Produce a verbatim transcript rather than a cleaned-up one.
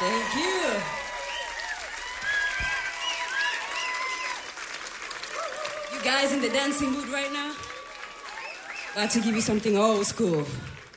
Thank you. You guys in the dancing mood right now? Got to give you something old school.